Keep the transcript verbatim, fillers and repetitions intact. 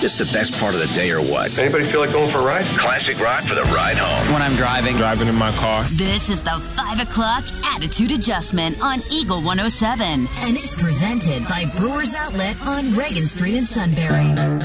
this the best part of the day or what? Anybody feel like going for a ride? Classic rock for the ride home. When I'm driving. Driving in my car. This is the five o'clock Attitude Adjustment on Eagle one oh seven. And it's presented by Brewers Outlet on Reagan Street in Sunbury.